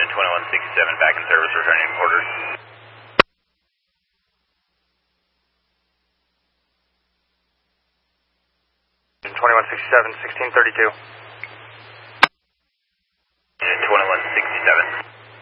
2167 back in service, returning orders. 2167, 1632.